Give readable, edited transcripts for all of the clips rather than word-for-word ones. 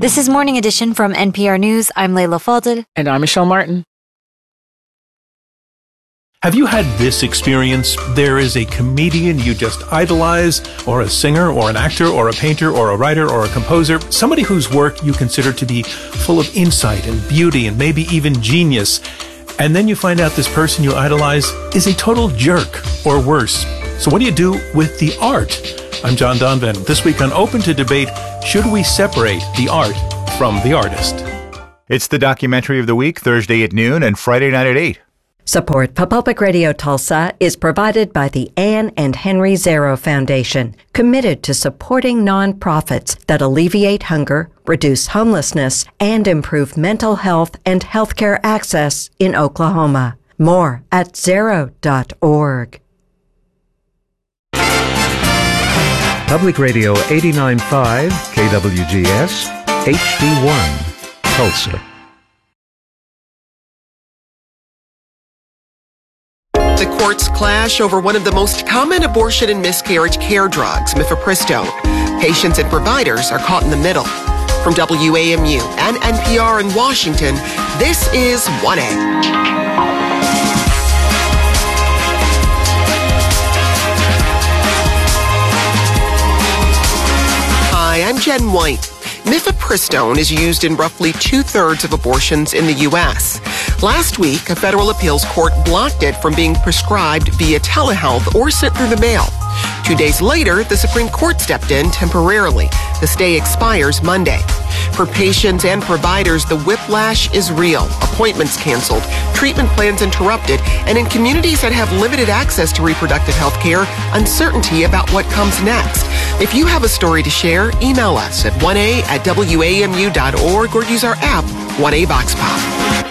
This is Morning Edition from NPR News. I'm Layla Falded. And I'm Michelle Martin. Have you had this experience? There is a comedian you just idolize, or a singer, or an actor, or a painter, or a writer, or a composer, somebody whose work you consider to be full of insight and beauty and maybe even genius. And then you find out this person you idolize is a total jerk, or worse. So what do you do with the art? I'm John Donvan. This week on Open to Debate, should we separate the art from the artist? It's the documentary of the week, Thursday at noon and Friday night at 8. Support for Public Radio Tulsa is provided by the Anne and Henry Zarrow Foundation, committed to supporting nonprofits that alleviate hunger, reduce homelessness, and improve mental health and healthcare access in Oklahoma. More at zarrow.org. Public Radio 89.5, KWGS, HD1, Tulsa. The courts clash over one of the most common abortion and miscarriage care drugs, mifepristone. Patients and providers are caught in the middle. From WAMU and NPR in Washington, this is 1A. Hi, I'm Jen White. Mifepristone is used in roughly 2/3 of abortions in the U.S. Last week, a federal appeals court blocked it from being prescribed via telehealth or sent through the mail. 2 days later, the Supreme Court stepped in temporarily. The stay expires Monday. For patients and providers, the whiplash is real. Appointments canceled, treatment plans interrupted, and in communities that have limited access to reproductive health care, uncertainty about what comes next. If you have a story to share, email us at 1a@wamu.org or use our app, 1A Vox Pop.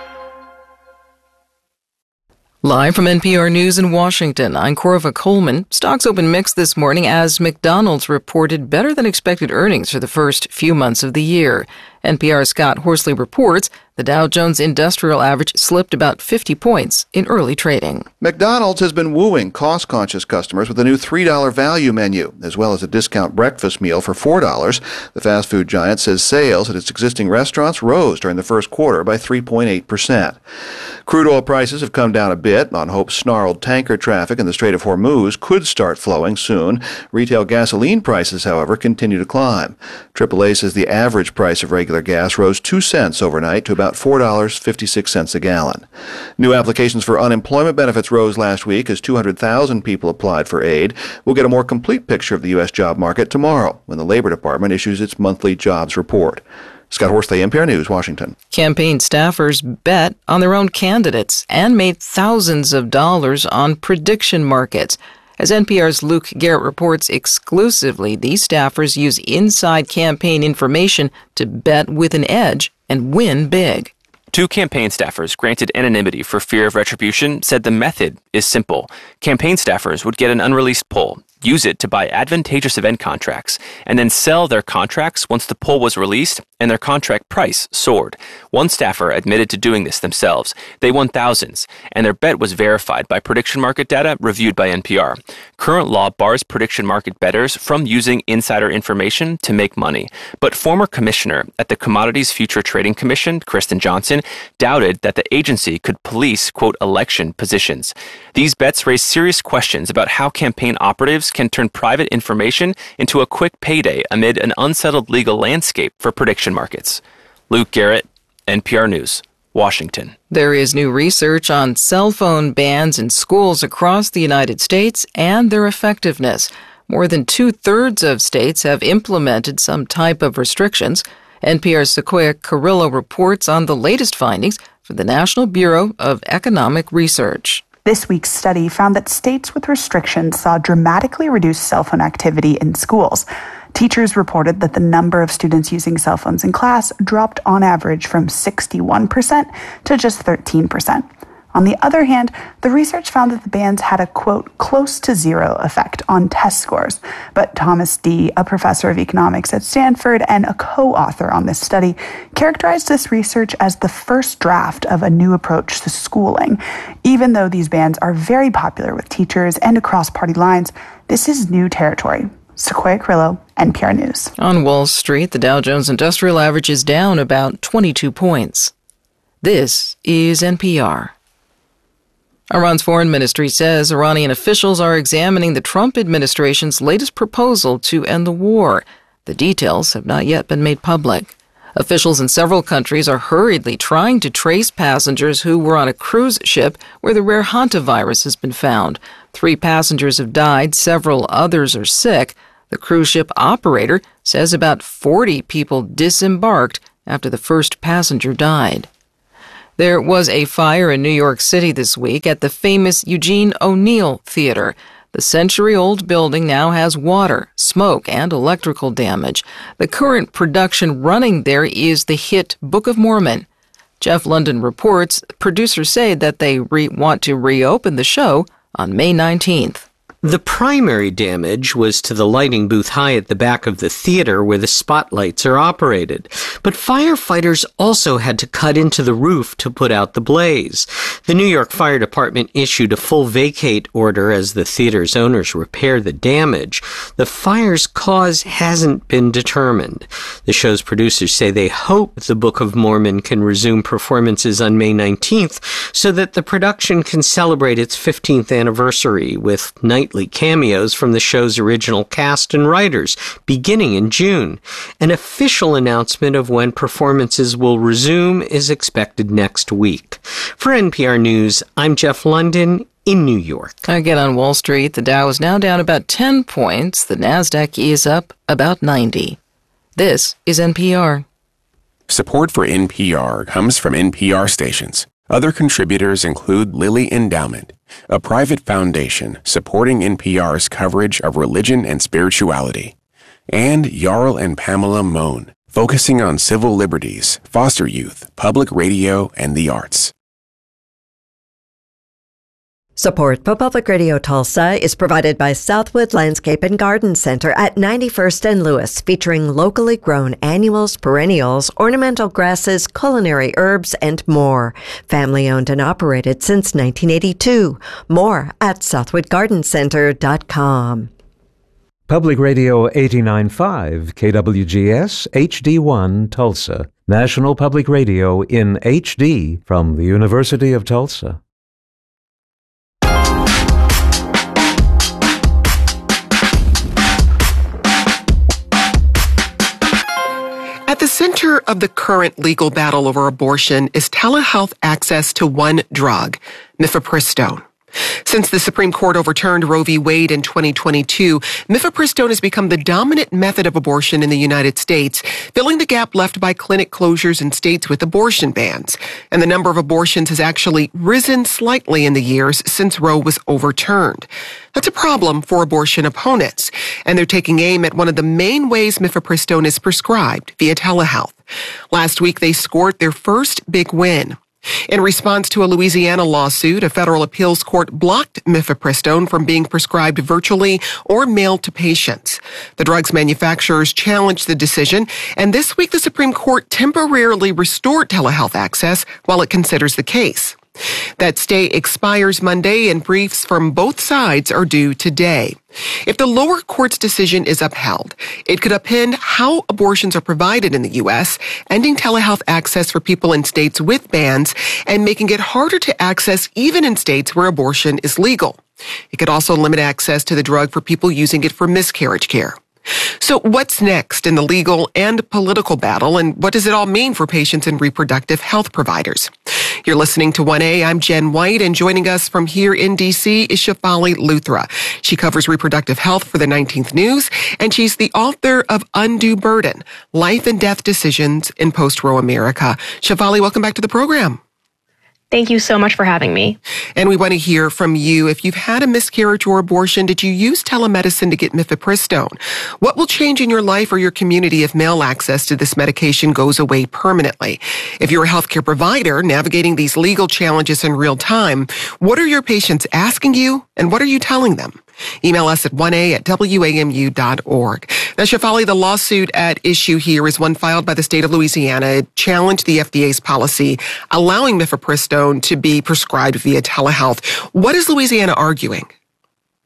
Live from NPR News in Washington, I'm Corva Coleman. Stocks open mixed this morning as McDonald's reported better than expected earnings for the first few months of the year. NPR's Scott Horsley reports the Dow Jones Industrial Average slipped about 50 points in early trading. McDonald's has been wooing cost-conscious customers with a new $3 value menu, as well as a discount breakfast meal for $4. The fast food giant says sales at its existing restaurants rose during the first quarter by 3.8%. Crude oil prices have come down a bit on hope snarled tanker traffic in the Strait of Hormuz could start flowing soon. Retail gasoline prices, however, continue to climb. AAA says the average price of regular gas rose 2 cents overnight to about $4.56 a gallon. New applications for unemployment benefits rose last week as 200,000 people applied for aid. We'll get a more complete picture of the U.S. job market tomorrow when the Labor Department issues its monthly jobs report. Scott Horsley, NPR News, Washington. Campaign staffers bet on their own candidates and made thousands of dollars on prediction markets. As NPR's Luke Garrett reports exclusively, these staffers use inside campaign information to bet with an edge and win big. 2 campaign staffers granted anonymity for fear of retribution said the method is simple. Campaign staffers would get an unreleased poll, use it to buy advantageous event contracts, and then sell their contracts once the poll was released and their contract price soared. One staffer admitted to doing this themselves. They won thousands, and their bet was verified by prediction market data reviewed by NPR. Current law bars prediction market bettors from using insider information to make money. But former commissioner at the Commodities Future Trading Commission, Kristen Johnson, doubted that the agency could police, quote, election positions. These bets raise serious questions about how campaign operatives can turn private information into a quick payday amid an unsettled legal landscape for prediction markets. Luke Garrett, NPR News, Washington. There is new research on cell phone bans in schools across the United States and their effectiveness. More than 2/3 of states have implemented some type of restrictions. NPR's Sequoia Carrillo reports on the latest findings for the National Bureau of Economic Research. This week's study found that states with restrictions saw dramatically reduced cell phone activity in schools. Teachers reported that the number of students using cell phones in class dropped on average from 61% to just 13%. On the other hand, the research found that the bans had a, quote, close to zero effect on test scores. But Thomas Dee, a professor of economics at Stanford and a co-author on this study, characterized this research as the first draft of a new approach to schooling. Even though these bans are very popular with teachers and across party lines, this is new territory. Sequoia Carrillo, NPR News. On Wall Street, the Dow Jones Industrial Average is down about 22 points. This is NPR. Iran's foreign ministry says Iranian officials are examining the Trump administration's latest proposal to end the war. The details have not yet been made public. Officials in several countries are hurriedly trying to trace passengers who were on a cruise ship where the rare hantavirus has been found. 3 passengers have died, several others are sick. The cruise ship operator says about 40 people disembarked after the first passenger died. There was a fire in New York City this week at the famous Eugene O'Neill Theater. The century-old building now has water, smoke, and electrical damage. The current production running there is the hit Book of Mormon. Jeff London reports producers say that they want to reopen the show on May 19th. The primary damage was to the lighting booth high at the back of the theater where the spotlights are operated. But firefighters also had to cut into the roof to put out the blaze. The New York Fire Department issued a full vacate order as the theater's owners repair the damage. The fire's cause hasn't been determined. The show's producers say they hope the Book of Mormon can resume performances on May 19th so that the production can celebrate its 15th anniversary with nightly cameos from the show's original cast and writers, beginning in June. An official announcement of when performances will resume is expected next week. For NPR News, I'm Jeff London in New York. Again on Wall Street, the Dow is now down about 10 points. The Nasdaq is up about 90. This is NPR. Support for NPR comes from NPR stations. Other contributors include Lilly Endowment, a private foundation supporting NPR's coverage of religion and spirituality, and Jarl and Pamela Mohn, focusing on civil liberties, foster youth, public radio, and the arts. Support for Public Radio Tulsa is provided by Southwood Landscape and Garden Center at 91st and Lewis, featuring locally grown annuals, perennials, ornamental grasses, culinary herbs, and more. Family-owned and operated since 1982. More at southwoodgardencenter.com. Public Radio 89.5 KWGS HD1 Tulsa. National Public Radio in HD from the University of Tulsa. At the center of the current legal battle over abortion is telehealth access to one drug, mifepristone. Since the Supreme Court overturned Roe v. Wade in 2022, mifepristone has become the dominant method of abortion in the United States, filling the gap left by clinic closures in states with abortion bans. And the number of abortions has actually risen slightly in the years since Roe was overturned. That's a problem for abortion opponents, and they're taking aim at one of the main ways mifepristone is prescribed, via telehealth. Last week, they scored their first big win. In response to a Louisiana lawsuit, a federal appeals court blocked mifepristone from being prescribed virtually or mailed to patients. The drug's manufacturers challenged the decision, and this week the Supreme Court temporarily restored telehealth access while it considers the case. That stay expires Monday, and briefs from both sides are due today. If the lower court's decision is upheld, it could upend how abortions are provided in the U.S., ending telehealth access for people in states with bans and making it harder to access even in states where abortion is legal. It could also limit access to the drug for people using it for miscarriage care. So what's next in the legal and political battle, and what does it all mean for patients and reproductive health providers? You're listening to 1A. I'm Jen White, and joining us from here in D.C. is Shefali Luthra. She covers reproductive health for the 19th News, and she's the author of Undue Burden, Life and Death Decisions in Post-Roe America. Shefali, welcome back to the program. Thank you so much for having me. And we want to hear from you. If you've had a miscarriage or abortion, did you use telemedicine to get mifepristone? What will change in your life or your community if mail access to this medication goes away permanently? If you're a healthcare provider navigating these legal challenges in real time, what are your patients asking you and what are you telling them? Email us at 1a@wamu.org. Now, Shefali, the lawsuit at issue here is one filed by the state of Louisiana. It challenged the FDA's policy allowing mifepristone to be prescribed via telehealth. What is Louisiana arguing?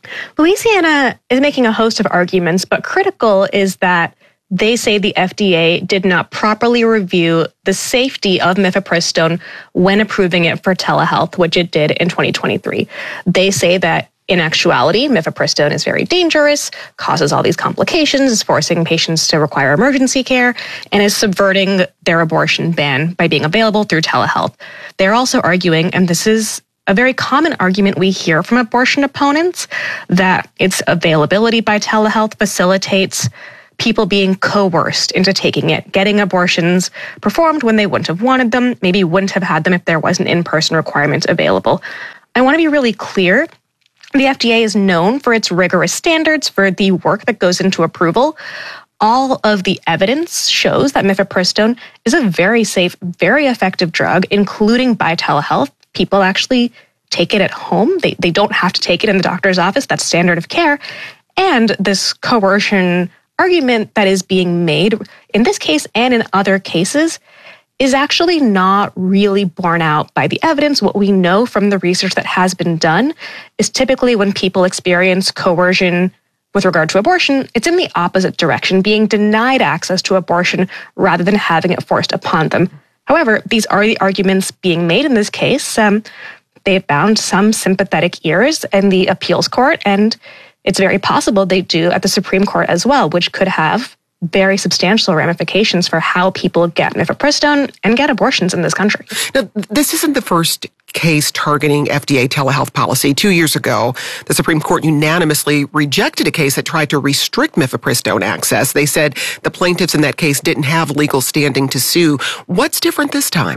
Louisiana is making a host of arguments, but critical is that they say the FDA did not properly review the safety of mifepristone when approving it for telehealth, which it did in 2023. They say that in actuality, mifepristone is very dangerous, causes all these complications, is forcing patients to require emergency care, and is subverting their abortion ban by being available through telehealth. They're also arguing, and this is a very common argument we hear from abortion opponents, that its availability by telehealth facilitates people being coerced into taking it, getting abortions performed when they wouldn't have wanted them, maybe wouldn't have had them if there was an in-person requirement available. I want to be really clear. The FDA is known for its rigorous standards, for the work that goes into approval. All of the evidence shows that mifepristone is a very safe, very effective drug, including by telehealth. People actually take it at home. They don't have to take it in the doctor's office. That's standard of care. And this coercion argument that is being made in this case and in other cases is actually not really borne out by the evidence. What we know from the research that has been done is typically when people experience coercion with regard to abortion, it's in the opposite direction, being denied access to abortion rather than having it forced upon them. However, these are the arguments being made in this case. They have found some sympathetic ears in the appeals court, and it's very possible they do at the Supreme Court as well, which could have very substantial ramifications for how people get mifepristone and get abortions in this country. Now, this isn't the first case targeting FDA telehealth policy. 2 years ago, the Supreme Court unanimously rejected a case that tried to restrict mifepristone access. They said the plaintiffs in that case didn't have legal standing to sue. What's different this time?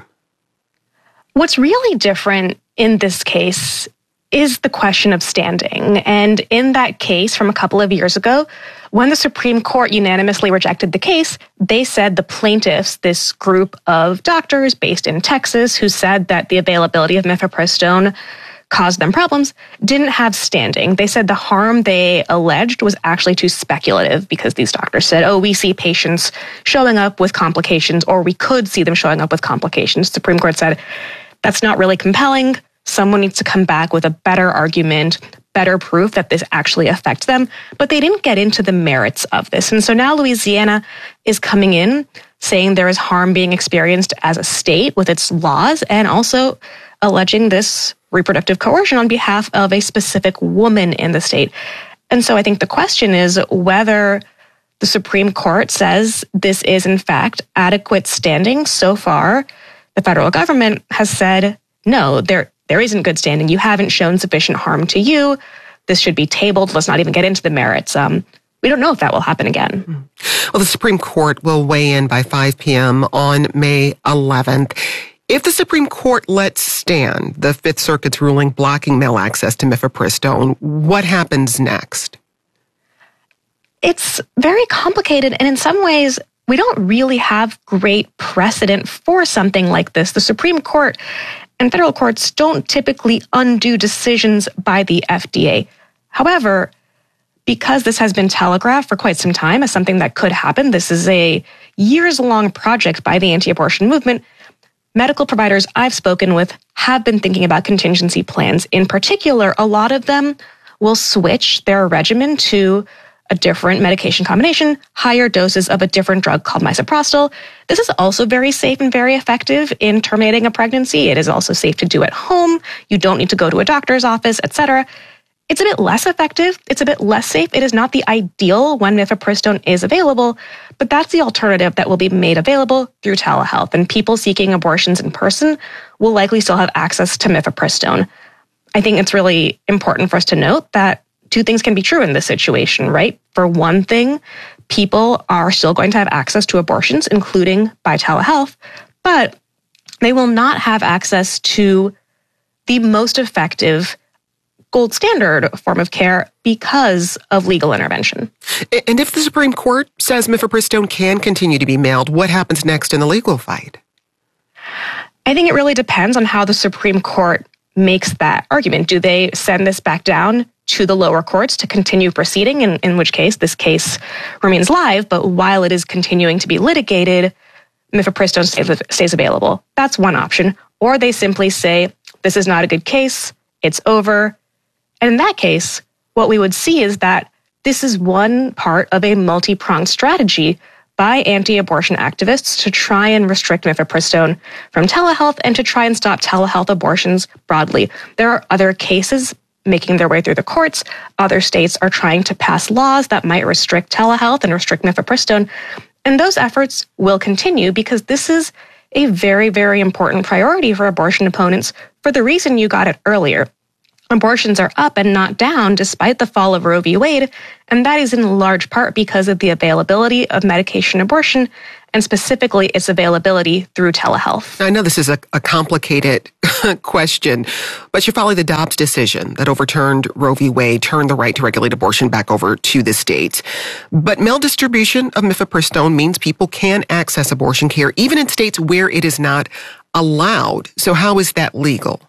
What's really different in this case is the question of standing. And in that case from a couple of years ago, when the Supreme Court unanimously rejected the case, they said the plaintiffs, this group of doctors based in Texas who said that the availability of mifepristone caused them problems, didn't have standing. They said the harm they alleged was actually too speculative because these doctors said, oh, we see patients showing up with complications, or we could see them showing up with complications. The Supreme Court said, that's not really compelling. Someone needs to come back with a better argument, better proof that this actually affects them. But they didn't get into the merits of this. And so now Louisiana is coming in saying there is harm being experienced as a state with its laws, and also alleging this reproductive coercion on behalf of a specific woman in the state. And so I think the question is whether the Supreme Court says this is in fact adequate standing. So far, the federal government has said, no, there isn't good standing. You haven't shown sufficient harm to you. This should be tabled. Let's not even get into the merits. We don't know if that will happen again. Well, the Supreme Court will weigh in by 5 p.m. on May 11th. If the Supreme Court lets stand the Fifth Circuit's ruling blocking male access to mifepristone, what happens next? It's very complicated, and in some ways, we don't really have great precedent for something like this. The Supreme Court and federal courts don't typically undo decisions by the FDA. However, because this has been telegraphed for quite some time as something that could happen, this is a years-long project by the anti-abortion movement, medical providers I've spoken with have been thinking about contingency plans. In particular, a lot of them will switch their regimen to a different medication combination, higher doses of a different drug called misoprostol. This is also very safe and very effective in terminating a pregnancy. It is also safe to do at home. You don't need to go to a doctor's office, etc. It's a bit less effective. It's a bit less safe. It is not the ideal when mifepristone is available, but that's the alternative that will be made available through telehealth. And people seeking abortions in person will likely still have access to mifepristone. I think it's really important for us to note that two things can be true in this situation, right? For one thing, people are still going to have access to abortions, including by telehealth, but they will not have access to the most effective gold standard form of care because of legal intervention. And if the Supreme Court says mifepristone can continue to be mailed, what happens next in the legal fight? I think it really depends on how the Supreme Court makes that argument. Do they send this back down to the lower courts to continue proceeding, in which case this case remains live, but while it is continuing to be litigated, mifepristone stays available? That's one option. Or they simply say, this is not a good case, it's over. And in that case, what we would see is that this is one part of a multi-pronged strategy by anti-abortion activists to try and restrict mifepristone from telehealth and to try and stop telehealth abortions broadly. There are other cases making their way through the courts. Other states are trying to pass laws that might restrict telehealth and restrict mifepristone. And those efforts will continue because this is a very, very important priority for abortion opponents for the reason you got it earlier. Abortions are up and not down despite the fall of Roe v. Wade, and that is in large part because of the availability of medication abortion, and specifically its availability through telehealth. I know this is a complicated question, but Shefali, the Dobbs decision that overturned Roe v. Wade turned the right to regulate abortion back over to the states. But mail distribution of mifepristone means people can access abortion care even in states where it is not allowed. So how is that legal?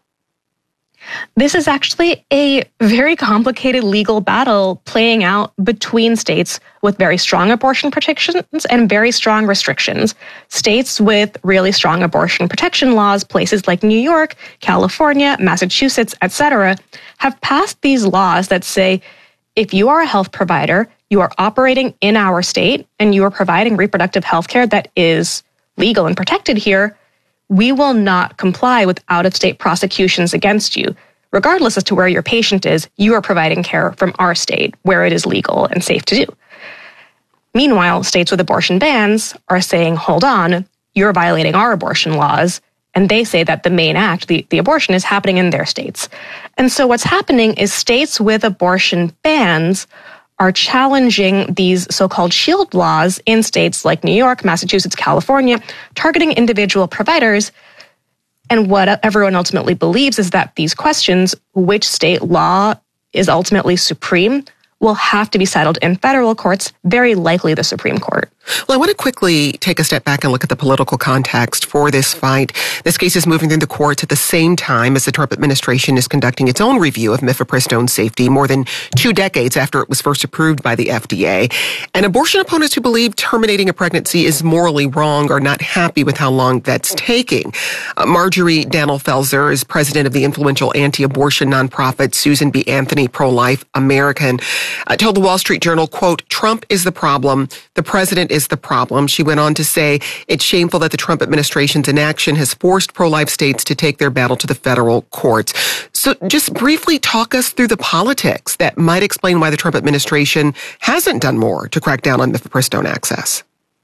This is actually a very complicated legal battle playing out between states with very strong abortion protections and very strong restrictions. States with really strong abortion protection laws, places like New York, California, Massachusetts, etc., have passed these laws that say if you are a health provider, you are operating in our state, and you are providing reproductive health care that is legal and protected here, we will not comply with out-of-state prosecutions against you. Regardless as to where your patient is, you are providing care from our state where it is legal and safe to do. Meanwhile, states with abortion bans are saying, hold on, you're violating our abortion laws. And they say that the main act, the abortion, is happening in their states. And so what's happening is states with abortion bans are challenging these so-called shield laws in states like New York, Massachusetts, California, targeting individual providers. And what everyone ultimately believes is that these questions, which state law is ultimately supreme, will have to be settled in federal courts, very likely the Supreme Court. Well, I want to quickly take a step back and look at the political context for this fight. This case is moving through the courts at the same time as the Trump administration is conducting its own review of mifepristone safety more than 2 decades after it was first approved by the FDA. And abortion opponents who believe terminating a pregnancy is morally wrong are not happy with how long that's taking. Marjorie Dannel-Felser is president of the influential anti-abortion nonprofit Susan B. Anthony Pro-Life American. Told the Wall Street Journal, quote, Trump is the problem. The president is the problem. She went on to say it's shameful that the Trump administration's inaction has forced pro-life states to take their battle to the federal courts. So just briefly talk us through the politics that might explain why the Trump administration hasn't done more to crack down on mifepristone access.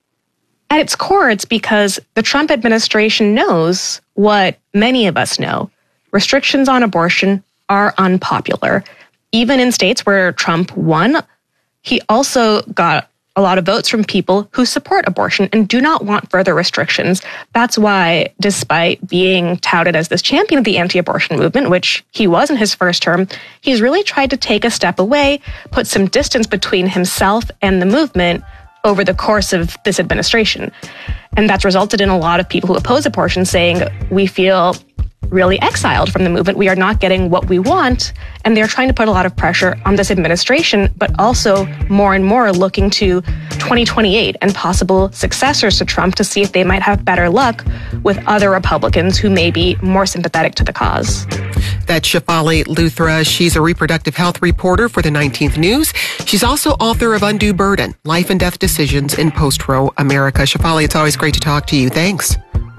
At its core, it's because the Trump administration knows what many of us know. Restrictions on abortion are unpopular. Even in states where Trump won, he also got a lot of votes from people who support abortion and do not want further restrictions. That's why, despite being touted as this champion of the anti-abortion movement, which he was in his first term, he's really tried to take a step away, put some distance between himself and the movement over the course of this administration. And that's resulted in a lot of people who oppose abortion saying, we feel really exiled from the movement. We are not getting what we want. And they're trying to put a lot of pressure on this administration, but also more and more looking to 2028 and possible successors to Trump to see if they might have better luck with other Republicans who may be more sympathetic to the cause. That's Shefali Luthra. She's a reproductive health reporter for the 19th News. She's also author of Undue Burden, Life and Death Decisions in Post-Roe America. Shefali, it's always great to talk to you. Thanks.